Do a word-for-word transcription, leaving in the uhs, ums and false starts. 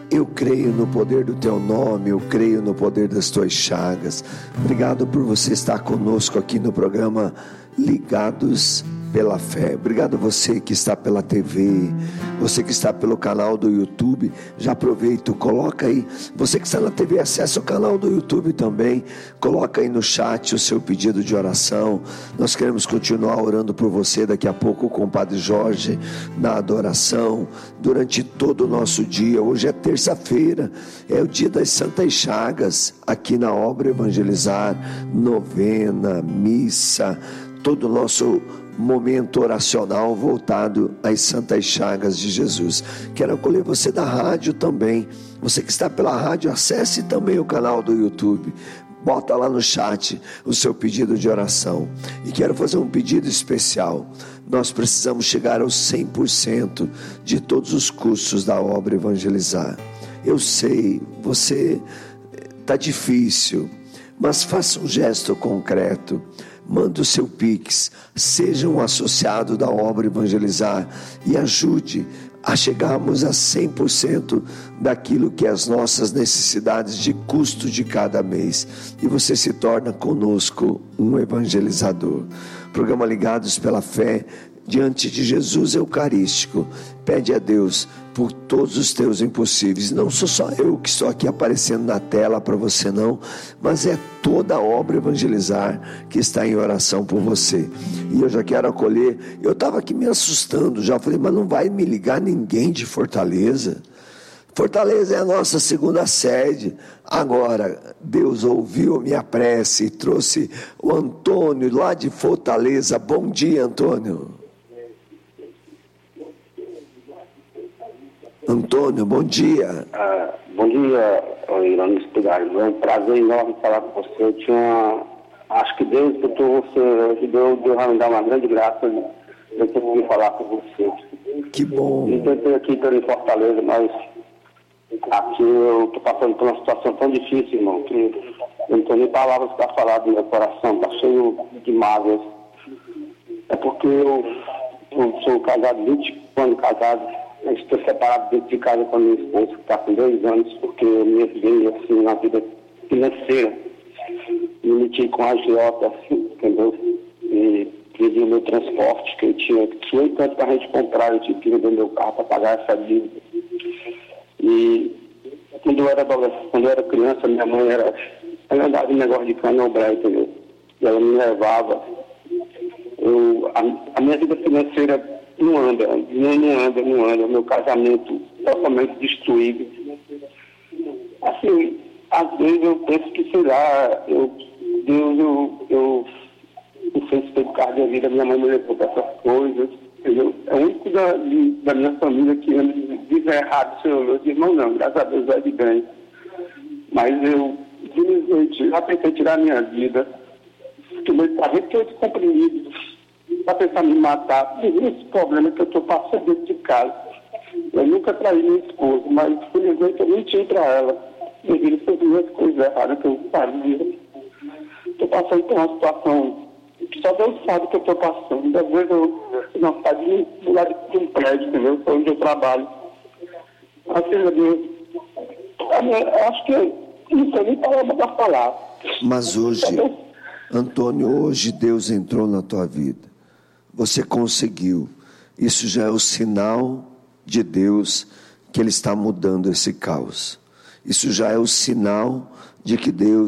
Eu creio no poder do teu nome, eu creio no poder das tuas chagas. Obrigado por você estar conosco aqui no programa Ligados pela Fé. Obrigado a você que está pela T V, você que está pelo canal do YouTube. Já aproveito, coloca aí, você que está na T V, acessa o canal do YouTube também, coloca aí no chat o seu pedido de oração. Nós queremos continuar orando por você daqui a pouco com o Padre Jorge na adoração, durante todo o nosso dia. Hoje é terça-feira, é o dia das Santas Chagas, aqui na Obra Evangelizar, novena, missa, todo o nosso momento oracional voltado às Santas Chagas de Jesus. Quero acolher você da rádio também. Você que está pela rádio, acesse também o canal do YouTube. Bota lá no chat o seu pedido de oração. E quero fazer um pedido especial. Nós precisamos chegar aos cem por cento de todos os custos da Obra Evangelizar. Eu sei, você está difícil, mas faça um gesto concreto. Manda o seu Pix, seja um associado da Obra Evangelizar e ajude a chegarmos a cem por cento daquilo que é as nossas necessidades de custo de cada mês. E você se torna conosco um evangelizador. Programa Ligados pela Fé, diante de Jesus Eucarístico. Pede a Deus por todos os teus impossíveis. Não sou só eu que estou aqui aparecendo na tela para você não, mas é toda a Obra Evangelizar que está em oração por você. E eu já quero acolher, eu estava aqui me assustando, já falei, mas não vai me ligar ninguém de Fortaleza? Fortaleza é a nossa segunda sede. Agora, Deus ouviu a minha prece e trouxe o Antônio lá de Fortaleza. Bom dia, Antônio. Antônio, bom dia. Ah, bom dia, Irano Espigário. É um prazer enorme falar com você. Eu tinha, acho que Deus botou você hoje, Deus, Deus vai me dar uma grande graça de eu ter que falar com você. Que bom. Eu tentei aqui em Fortaleza, mas aqui eu estou passando por uma situação tão difícil, irmão, que eu não tenho nem palavras para falar do meu coração, está cheio de mágoas. É porque eu, eu sou casado, vinte anos casado. Eu estou separado dentro de casa com a minha esposa, que está com dois anos, porque eu me erguei assim, na vida financeira. Me meti com a agiota, assim, entendeu? E perdi o meu transporte, que eu tinha, que tinha tanto para a gente comprar, eu tive que vender meu carro para pagar essa dívida. E quando eu era adolescente, quando eu era criança, minha mãe era, ela andava em negócio de candomblé, entendeu? E ela me levava. Eu, a, a minha vida financeira não anda, não, não anda, não anda. Meu casamento totalmente destruído. Assim, às vezes eu penso que, sei lá, eu, Deus, eu, eu não sei se foi por causa da vida, minha mãe me levou para essas coisas, entendeu? É o único da, de, da minha família que anda diz errado, Senhor, meus irmãos não, graças a Deus vai de bem. Mas eu, simplesmente, já pensei em tirar a minha vida, tomei quarenta e oito comprimidos, para pensar em me matar. Esse problema que eu estou passando dentro de casa. Eu nunca traí minha esposa, mas infelizmente eu menti para ela. Eu vi todas as coisas erradas que eu fazia. Estou passando por uma situação que só Deus sabe que eu estou passando. Às vezes eu não saio do lado de um prédio, entendeu? Foi onde eu trabalho. Assim, Deus, eu acho que não sei nem palavra para falar. Mas hoje, Antônio, hoje Deus entrou na tua vida. Você conseguiu. Isso já é o sinal de Deus que Ele está mudando esse caos. Isso já é o sinal de que Deus